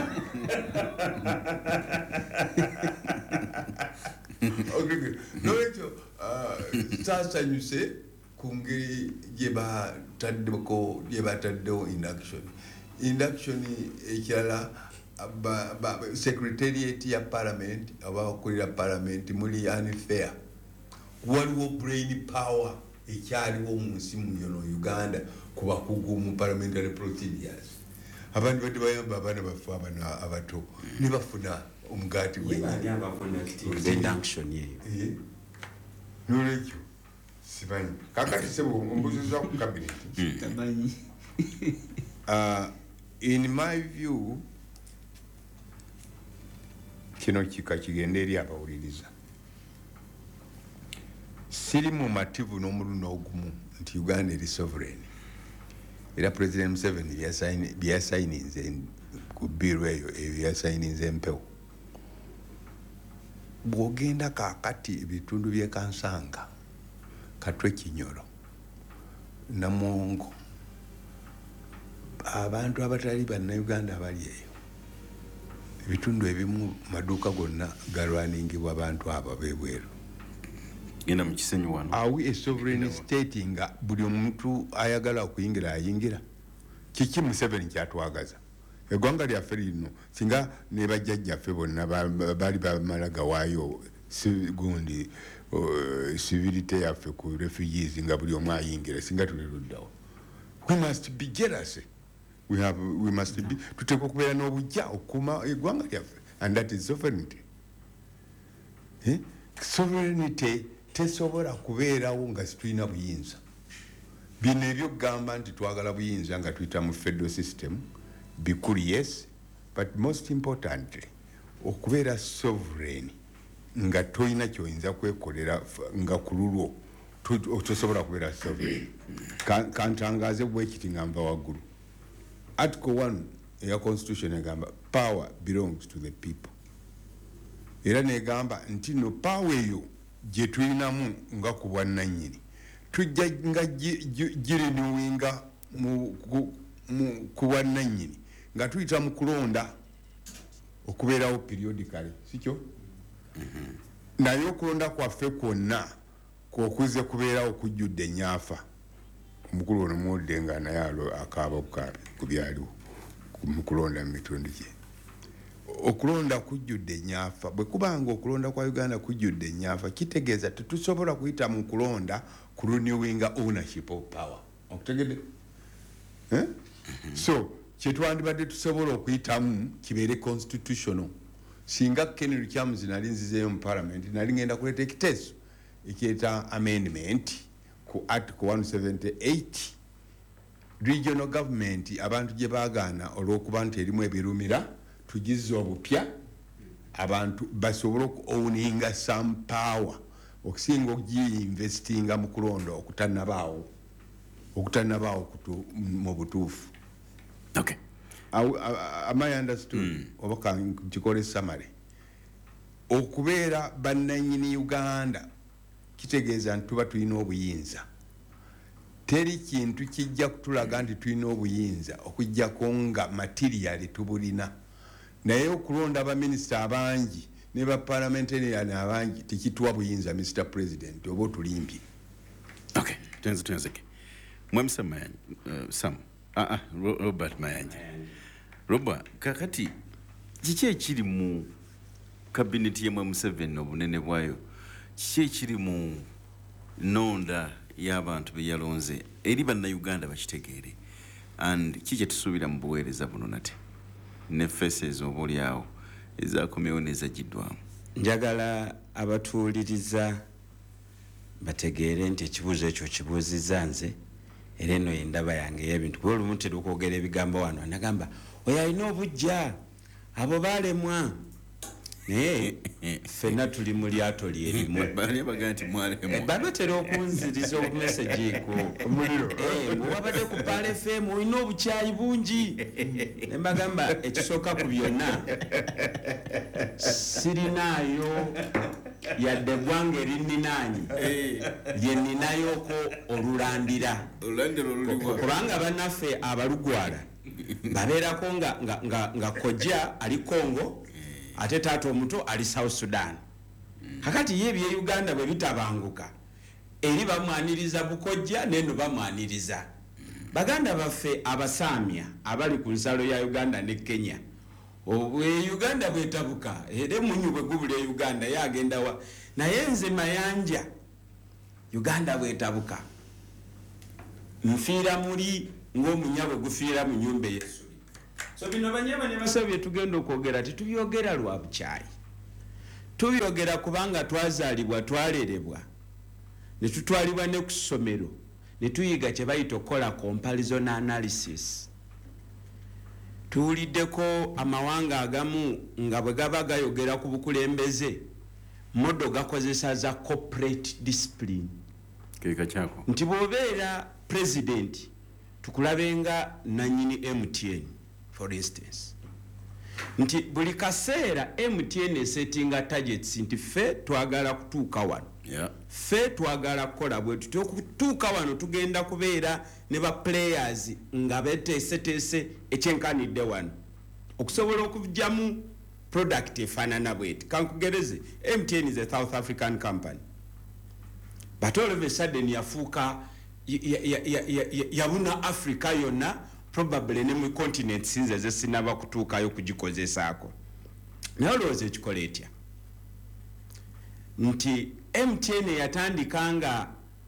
Okay, nolekyo sasanyuse ku ngeri gye bataddeko gye bataddewo induction. Induction ekirala secretariat ya parliament abakulira parliament muli unfair. Waliwo brain power ekyaliwo mu nsi muno Uganda ku bakugu mu parliamentary procedures. Abantu bati bayamba abaana bafa abana abato ne bafuna omugati induction yeyo. Nolekyo sibanyi kakati sebo ombuziza ku cabinet. Tamanyi. Uh, in my view kino kika kigenda eri abawuliriza siri mu mativu n'omulundi ogumu nti Uganda eri sovereign era President Museveni byasayininze ku biru eyo byasayininze empewo. Bw'ogenda kaakati ebitundu by'e Kansanga Katwe Kinyoro Namongo abantu abatali bannayuganda abali eyo ebitundu ebimu maduuka gonna galwaningibwa abantu abo bebweru. Genda mu kisenyu wano. Are we a sovereign state nga buli omuntu ayagala okuyingira ayingira? Kiki Museveni kyatwagaza? Eggwanga lyaffe lino singa ne bajjajjaffe bonna baali bamala gawaayo gundi civility yaffe ku refugees nga buli omu ayingira singa tuliruddawo. We must be jealous. We have we must be tuteekwa okubeera n'obujja okukuuma eggwanga lyaffe, and that is sovereignty. Eh? Sovereignty tesobola kubeerawo nga situlina buyinza. Bino ebyokugamba nti twagala buyinza nga tuyita mu federal system bikulu, yes, but most importantly okubeera sovereign nga toyina kyoyinza kwekolera nga ku lulwo tosobola kubeera sovereign. Kantangaaze bwekiti nga nva waggulu. Article one eya constitution egamba power belongs to the people. Era negamba nti no power eyo gye tulinamu nga ku bwannannyini tujja nga girinuwinga ku bwannannyini nga tuyita mu kulonda okubeerawo periodically, sikyo? Naye okulonda kwaffe kwonna kwokuze kubeerawo kujjudde ennyaafa. Omukulu ono muwulidde nga naye akaaba ku byaliwo mu kulonda mu mitundu gye. Okulonda kujjudde ennyaafa. Bwe kubanga okulonda kwa Uganda kujjudde ennyaafa kitegeeza tetusobola kuyita mu kulonda ku renewing ownership of power. Okutegedde? Eh? So kyetwandibadde tusobola okuyitamu kibeere constitutional. Singa Kenny Chams nali nzizeeyo mu parliament nali ngenda kuleeta ekiteeso ekyeta amendment ku article one seventy-eight regional government abantu gye baagaana olw'okuba nti erimu ebirumira tugize obupya abantu basobole okuowninga some power okusinga okugiinvestinga mu kulonda okutannabaawo okutannabaawo mu butuufu. Okay. Am I understood? Mm. Oba kikole summary. Okubeera bannannyini Uganda kitegeeza nti tuba tulina obuyinza. Teri kintu kijja kutulaga nti tulina obuyinza okujjako nga material tubulina. Naye okulonda abaminisita abangi ne baparliamentarian abangi tekituwa buyinza, Mister President, oba otulimbye. Okay, tuenze tuenzeke. Mwemisa Mayanja, uh, Sam. Ah, ah, Robert Mayanja. Robert, kakati kiki ekiri mu cabinet ye Museveni obunene bwayo? Kiki ekiri mu nonda y'abantu be yalonze eri bannayuganda bakitegeere, and kiki kye tusuubira mu buweereza buno nate ne faces oboolyawo ezaakomyewo n'ezagiddwamu? Njagala abatuuliriza bategeere nti ekibuuzo ekyo kibuuzizza nze era eno y'endaba yange y'ebintu. Bwe olumu tera okwogera ebigambo wano nagamba oyo alina obujja abo baalemwa naye ffenna tuli mu lyato lyerimu. Babatera okunziriza obumesejiiko bwewabadde ku Pal F M olina obukyayi bungi ne mbagamba ekisooka ku byonna sirinaayo yadde eggwanga erinninaanyi lye nninayooko olulandira kubanga bannaffe abalugwala babeerako nga, nga, nga, nga kojja ali Congo ate taata omuto ali South Sudan. Kakati ye ebye Uganda bwe bitabanguka eri bamwaniriza bukojja neno bamwaniriza baganda baffe abasaamya abali ku nsalo ya Uganda ne Kenya. Obwe Uganda bwetabuka era munyu bwe gubule Uganda yagenda wa naye nze Mayanja Uganda bwetabuka nfiira muri ng'omunyabwe gufiira mu nyumba Yesu. So bino banyama ne basabye tugenda okwogera tetubyogera lwa bukyayi, tubyogera kubanga twazaalibwa twalerebwa ne tutwalibwa ne ku ssomero ne tuyiga kye bayita okukola comparison analysis. Tuwuliddeko amawanga agamu nga bwe gaba gayogera ku bukulembeze modo gakozesa za corporate discipline. Keka kyako nti bw'obeera president tukulabenga nanyini M T N for instance nti buli kaseera M T N settinga targets nti ffe twagala kutuuka wano yeah. ffe twagala kukola bwe tutyo okutuuka wano tugenda kubeera ne ba players nga beteeseteese ekyenkanidde wano okusobola okujjamu product efaanana bweti kankugereze M T N is a South African company but all of a sudden yafuuka yabuna Africa yonna probably ne mu continent sinze zesinaba kutuukayo kugikozesaako naye olowooza ekikola etya nti M T N yatandika nga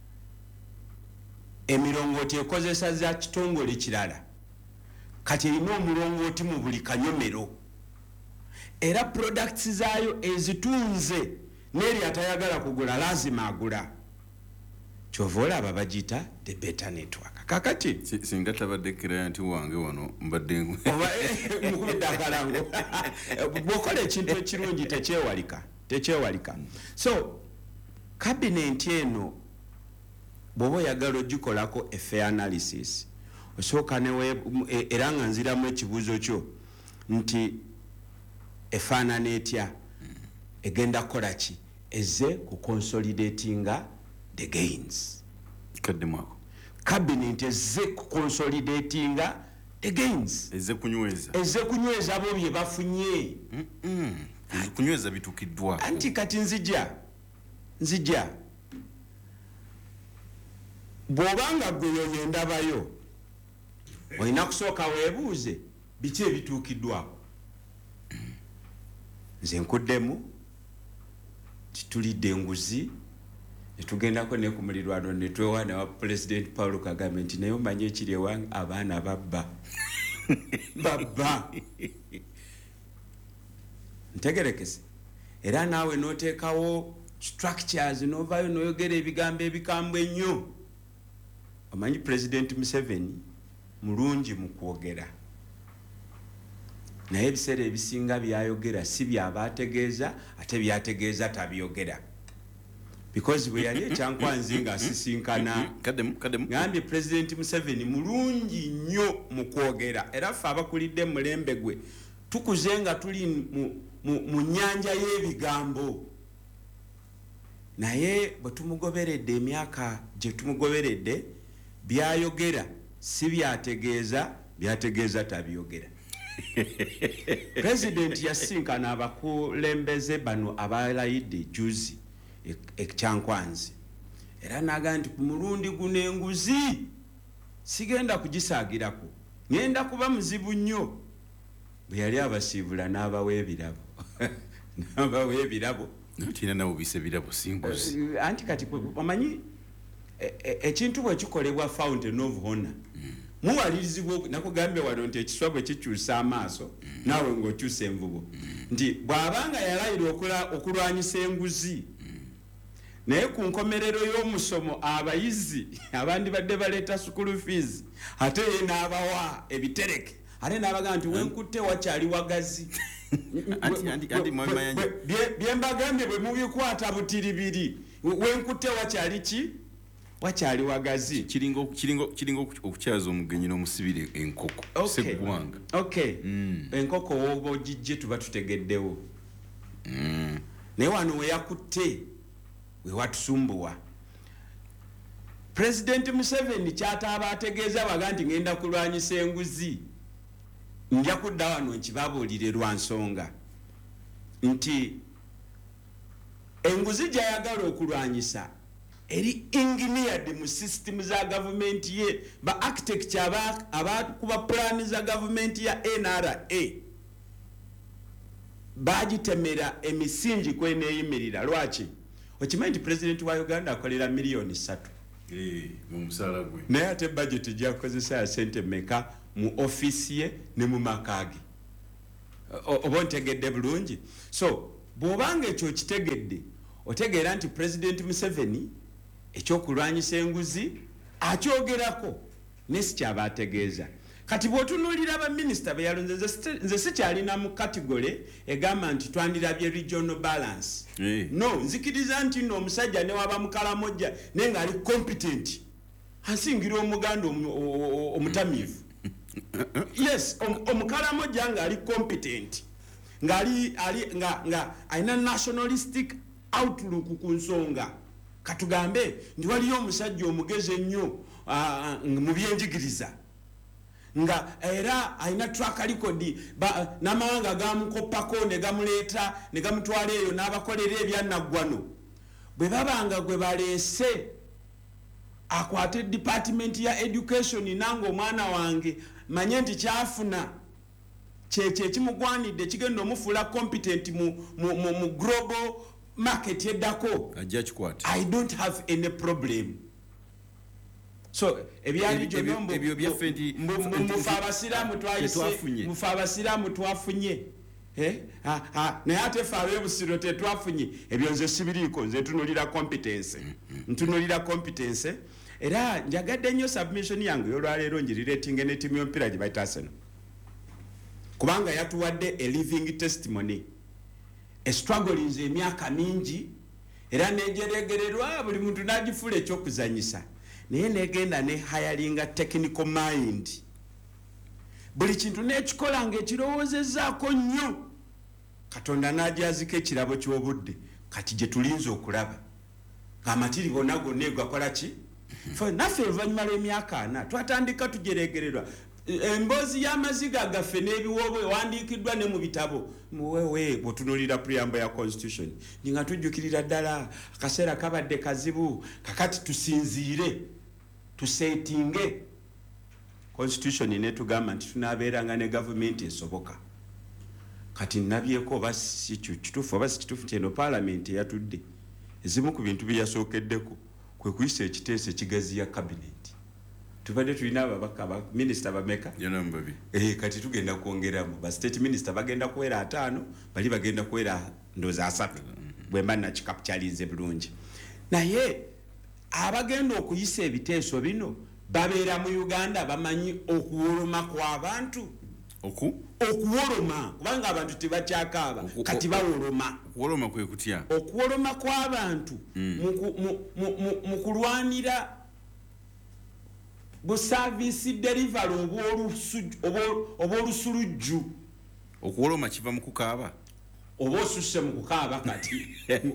emirongooti ekozesa za kitongole kirala kati erina omulongooti mu buli kanyomero era products zaayo ezitunze n'eri atayagala kugula lazima agula kyova olaba bagiyita the better network kakati singa tabadde client wange wano mbadde mukubidde akalango bw'okola ekintu ekirungi tekyewalika tekyewalika so cabinet eno bw'oba oyagala ogikolako a fair analysis osooka era nga nziramu ekibuuzo kyo nti efaanana etya egenda kukola ki eze ku consolidatinga the gains kadde mwako cabinet eze ku consolidatinga the gains eze kunyweza eze kunyweza abo bye bafunye mm -mm. kunyweza bitukiddwa anti kati nzija nzija bw'obanga gwe yonye ndabayo olina kusooka weebuuze biki ebituukiddwako nze nkuddemu titulidde enguzi netugendako ne ku mulirwano ne twewaana wa President Paul Kagame nti naye omanye ekiri ewange abaana babba babba ntegerekese era naawe n'oteekawo structures n'ovaayo n'oyogera ebigambo ebikambwe ennyo omanyi President Museveni mulungi mu kwogera naye ebiseera ebisinga byayogera si byaba ategeeza ate byategeeza tabyogera because bwe yali ekyankwanzi nga asisinkana ngambye President Museveni mulungi nnyo mu kwogera era ffe abakulidde mulembe gwe tukuze nga tuli mu nnyanja y'ebigambo naye bwe tumugoberedde emyaka gye tumugoberedde byayogera si byategeeza byategeeza tabyogera President yasinkana abakulembeze bano abalayidde juzi ekyankwanzi era naga nti ku mulundi guno enguzi sigenda kugisaagirako ngenda kuba muzibu nnyo bwe yali abasiibula n'abawa ebirabo n'abawa ebirabo tina nabo bise birabo singuzi anti kati omanyi ekintu bwe kikolebwa fountain of honor muwalirizibwa nakugambye wano nti ekiswa bwe kikyusa amaaso naawe ng'okyusa envubo nti bw'abanga yalayira okulwanyisa enguzi naye ku nkomerero y'omusomo abayizi abandi badde baleeta school fees ate ye n'abawa ebitereke ate n'abagamba nti wenkutte wakyali wagazi bye mbagambye bwe mubikwata butiribiri wenkutte wakyali ki wakyali wagazi kiringo kiringo kiringo okukyaza omugenyi n'omusibire enkoko segwanga okay enkoko wobo ogijje tuba tutegeddewo naye wano we yakutte we watusumbuwa President Museveni kyataaba ategeeza baga nti ngenda kulwanyisa enguzi nja kudda wano nkibabuulire lwa nsonga nti enguzi gy'ayagala okulwanyisa eri engineered mu system za government ye ba architect abakuba plan za government ya N R A bagitemera emisingi kweneeyimirira lwaki okimanyi President wa Uganda akolera miliyoni satu eh mu musala gwe naye ate budget gyakozesa ya sente meka mu office ye ne mu makage oba ntegedde bulungi so bw'obanga ekyo kitegedde otegeera nti President Museveni ekyokulwanyisa enguzi akyogerako nesi kyaba ategeeza kati bw'otunuulira abaminisita be yalonze nze sikyalina mu kategole egamba nti twandirabye regional balance hey. no nzikiriza nti nno omusajja ne waba mukalamojja naye ng'ali competent asingira omuganda omutamiivu yes omukalamu janga ali competent ngali ali nga nga aina nationalistic outlook ku nsonga katugambe ndi waliyo omusajja omugeze nnyo mu byenjigiriza nga era aina track record n'amawanga gamukopako ne gamuleeta ne gamutwala eyo n'abakolera ebyannaggwano bwe babanga gwe baleese akwate department ya education nange omwana wange manye nti kyafuna kyekyo ekimugwanidde kigenda omufuula competent mu, mu, mu, mu global market eddako I don't have any problem. So ebyali byombo ebyo byaffe nti mufa abasiraamu twayise mufa abasiraamu twafunye eh ah ah naye ate fe ab'ebusiro tetwafunye ebyo nze sibiriiko nze tunulira competence ntunulira competence era njagadde nnyo submission yange y'olwaleero njirireetinga ne ttiimu y'omupiira gye bayita Arsenal kubanga yatuwadde a living testimony a struggles emyaka mingi era nejeregererwa buli muntu n'agifuula ekyokuzanyisa naye negenda ne hiringa technical mind buli kintu n'ekikola ng'ekirowoozezaako nnyo Katonda n'ajazika ekirabo ky'obudde kati gye tulinza okulaba ng'amatiri gonna gonna egakola ki naffe oluvannyuma lw'emyaka ana twatandika tujeregererwa emboozi y'amaziga gaffe n'ebiwoobo ewandiikiddwa ne mu bitabo muwewe bw'otunuulira preamble ya constitution nga tujjukirira ddala akaseera kabadde kazibu kakati tusinziire tuseetinge constitution netugamba nti tunaabeeranga ne gavumenti esoboka kati nabyeko oba si kituufu oba si kituufu nti eno parliament eyatudde ezimu ku bintu bye yasookeddeko kwe kuyisa ekiteeso ekigaziya cabinet tubadde tulina ababaka ba minister bameka eh kati tugenda kwongeramu ba state minister bagenda kuwera ataano bali bagenda kuwera ndoza asatu bwemba na kikapitalize bulungi naye abagenda okuyisa ebiteeso bino babeera mu Uganda bamanyi okuwoloma kw'abantu oku okuwoloma kubanga abantu tebakyakaaba kati bawoloma okuwoloma kwe kutya okuwoloma kw'abantu mu kulwanira bu service delivery obw'olusulujju okuwoloma kiva mu kukaaba oba osusse mu kukaaba kati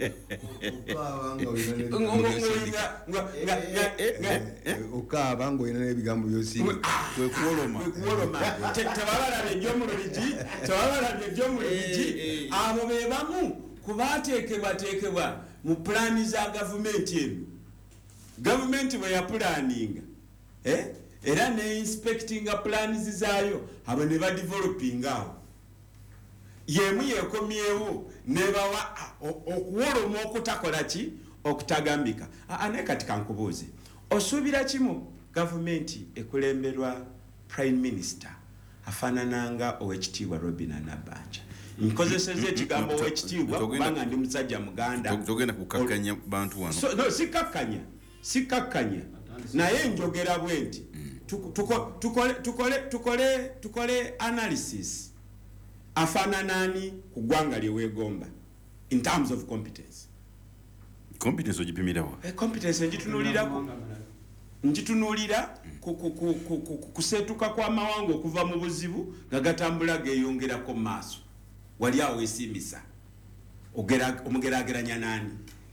okaaba ng'olina n'ebigambo by'osinga kwe kuwoloma tebabalabye egy'omululigi tebabalabye egy'omululigi abo be bamu kubaateekebwateekebwa mu pulaani za gavumenti eno gavumenti bwe yapulaaninga era ne inspectinga plans zaayo abo ne ba developing awo yemu yekomyewo ne bawa okuwoloma okutakola ki okutagambika ane kati kankubuuze osuubira kimu gavumenti ekulemberwa prime minister afaanananga owekitiibwa Robin Nabbanja nkozeseza ekigambo owekitiibwa kubanga ndi musajja muganda togenda kukakkanya bantu wano no sikakkanya sikakkanya naye njogera bwenti tukole tukole tukole tukole analysis afana nani ku ggwanga lyewegomba in terms of competence competence ogipimirawo eh competence njitunulira njitunulira kusetuka kwa mawanga okuva mu buzibu gagatambula geyongerako maaso wali awo esimisa ogera omugerageranya nani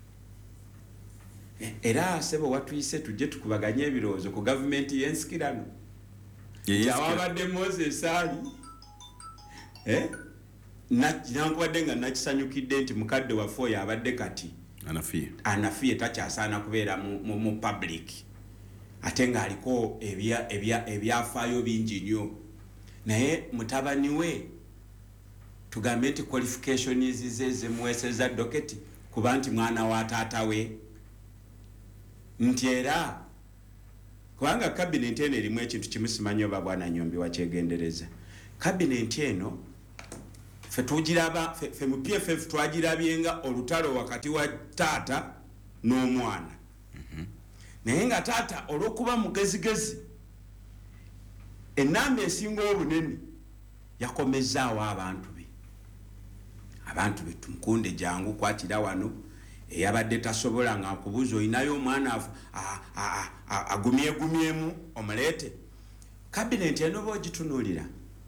era sebo watuyise tujje tukubaganye ebirowoozo ku gavumenti y'ensikirano yawabadde Moses ali eh nankubadde nga nakisanyukidde nti mukadde waffe oyo abadde kati anafiye anafiye takyasaana kubeera mu, mu public ate nga aliko ebya ebya ebyafaayo bingi nnyo naye mutabani we tugambe nti qualifications ze zimuweeseza doketi kuba nti mwana wa taata we nti era kubanga cabinet eno erimu ekintu kimu simanyi oba bwana Nyombi wakyegendereza cabinet eno fe tugiraba fe, fe mu P F F twagirabyenga olutalo wakati wa taata n'omwana mm-hmm. naye nga taata olw'okuba mugezigezi ennamba esinga obunene yakomezaawo abantu be abantu be tumukunde jangu kwakira wano eyabadde tasobola nga akubuuza olinayo omwana agumyegumyemu omuleete cabinet eno bogitunulira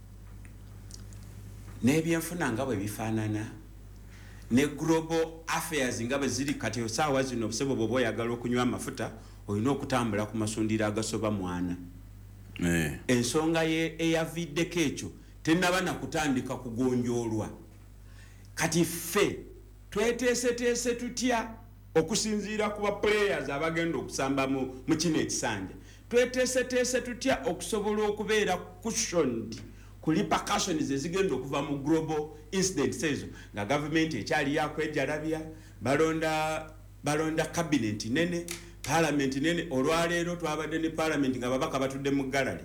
n'ebyenfuna nga bwe bifaanana ne global affairs nga bwe ziri kati osaawa zino obusebo bwe bw'oyagala okunywa amafuta olina okutambula ku masundiro agasoba mwana eh. ensonga eyaviddeko ekyo tennaba nakutandika kugonjoolwa kati ffe tweteeseteese tutya okusinziira ku baplayers abagenda okusamba mu kino ekisanja tweteeseteese tutya okusobola okubeera cushioned ku repercussions ezigenda okuva mu global incidents ezo nga gavumenti ekyali yakwejalabya balonda balonda cabinet nene parliament nene olwaleero twabadde ne parliament nga babaka batudde mu gallery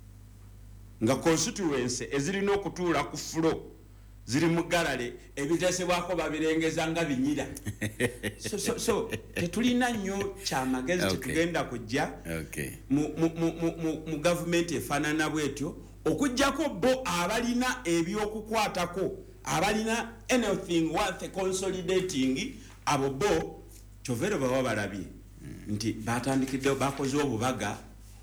nga constituency ezirina okutuula ku floor ziri mu gallery ebiteesebwako babirengeza nga binyira so, so, so tetulina nnyo kyamagezi Okay. tetugenda kujja Okay. mu, mu, mu, mu, mu, mu gavumenti efaanana bwetyo okujjako bo abalina ebyokukwatako abalina anything worth consolidating abo bo kyovero baba balabye nti batandikidde bakoze obubaga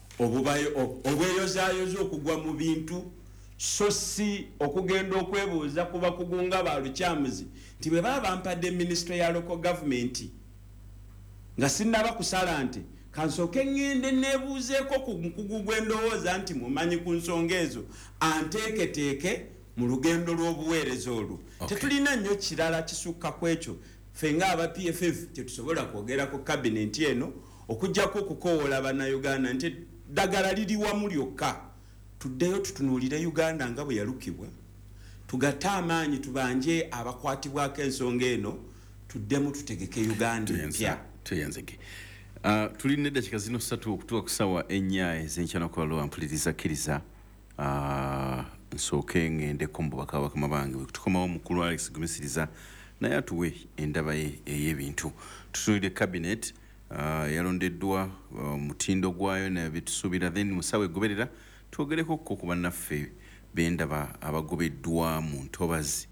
obweyozaayoza okugwa mu bintu so si okugenda okwebuuza ku bakugu nga balukyamuzi nti bwe baba bampadde ministry ya local government nga sinnaba kusala nti kansooke ngende neebuuzeeko ku mukugu gw'endowooza nti mumanyi ku nsonga ezo anteeketeeke mu lugendo lw'obuweereza olwo Okay. tetulina nnyo kirala kisukka ku ekyo ffe ng'aba P F F tetusobola kwogera ku kabineti eno okuggyako okukowoola bannayuganda nti ddagala liri wamu lyokka tuddeyo tutunuulire Uganda nga bwe yalukibwa tugatte amaanyi tubanje abakwatibwako ensonga eno tuddemu tutegeke Uganda empya tuyanzege uh, tulina eddakiika zino ssatu okutuuka ku ssaawa ennya ez'enkya n'okubalwa mpuliriza kkiriza uh, nsooke ŋŋendeko mu bubaka bakama bange bwe tukomawo mukulu Alex Gumisiriza naye atuwe endaba ye ey'ebintu tutunulire cabinet uh, yalondeddwa uh, mutindo gwayo nabyetusuubira then mu ssaawa egoberera twogereko ko ku bannaffe bendaba abagobeddwa mu ntobazi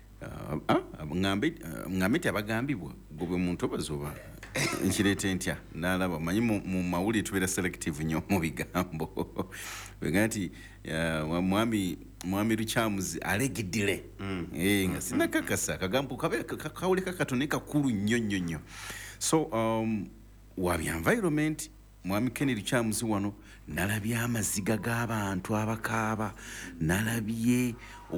ŋŋambe ti abagambibwa gobe mu ntobazi oba nkireete ntya nalaba manyi mu mawulire tubeera selective nnyo mu bigambo wega nti mwami mwami Lukyamuzi alegiddire nga sinakakasa kagambo kawuleka katone kakulu nnyo nnyo nnyo so um, wabya environment mwami Ken Lukyamuzi wano nalabye amaziga g'abantu abakaaba nalabye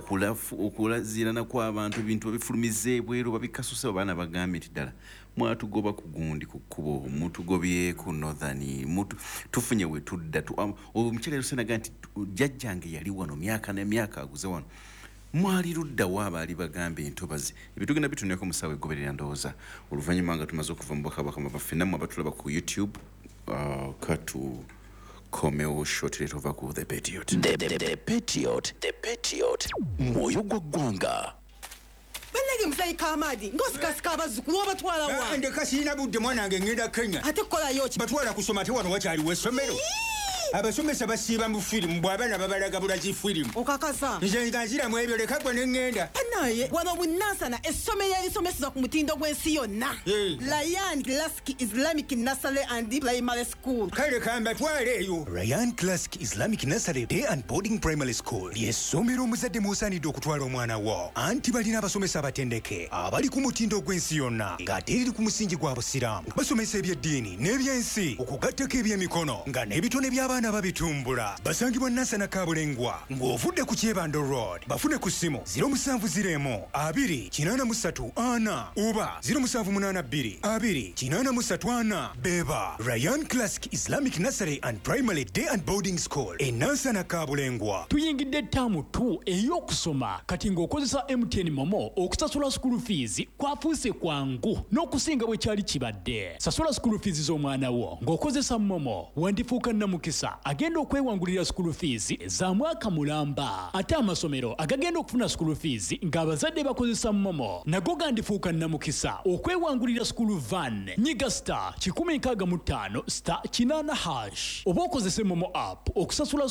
okulazirana kw'abantu ebintu babifulumiza ebweru babikasuse abaana bagambye nti ddala mwatugoba ku gundi ku kkubo mutugobyeku northern mutu tufunye we tudda omukyala lusenaga nti jjajjange yali wano myaka n'emyaka aguze wano mwali luddawo abaali bagambye entobazi ebitugenda bituneko mu ssaawa egoberera ndowooza oluvannyuma nga tumaze okuva mu bakabakama baffe nammwe abatulaba ku YouTube uh, katu komeo shortly over ku the Patriot the, the, the Patriot the Patriot moyo gwa ggwanga Bannage musayi Kamadi ngosikasika abazzukulu obatwala wa ndeka sirina budde mwanange ngenda Kenya ate kolayo ki batwala kusoma te wano wakyaliwo essomero abasomesa basiiba mu firimu bw'abaana babalaga bulaki firimu okakasa nze nga nziramu ebyo leka gwe ne ŋŋenda naye wano bunansana essomero erisomeseza ku mutindo gw'ensi yonna Ryan Classic Islamic Nursery and Primary School kale kambatwale eyo Ryan Classic Islamic Nursery Day and Boarding Primary School ly'essomero omuzadde musaanidde okutwala omwana wo anti balina abasomesa abatendeke abali ku mutindo gw'ensi yonna ng'ate eriri ku musingi gwa busiraamu basomesa ebyeddiini n'ebyensi okugattako ebyemikono nga n'ebitone by'abaana babitumbula basangibwa Nansana Kabulengwa ng'ovudde ku Kyebando Road bafune ku ssimu ziro musanvu ziremo abiri kinaana mu ssatu ana oba ziro musanvu munaana bbiri abiri kinaana mu ssatu ana beba Ryan Classic Islamic Nursery and Primary Day and Boarding School e Nansana Kabulengwa. Tuyingidde ttaamu tu ey'okusoma kati ng'okozesa M T N Momo okusasula school fees kwafuuse kwangu n'okusinga bwe kyali kibadde. Sasula school fees z'omwana wo ng'okozesa Momo wandifuuka nnamukisa agenda okwewangulira school fees za mwaka mulamba ate amasomero agagenda okufuna school fees ng'abazadde bakozesa Momo nago gandifuuka nnamukisa okwewangulira school van nyiga star kikumi nkaaga mu ttaano star kinaana hash oba okozese Momo app okusasula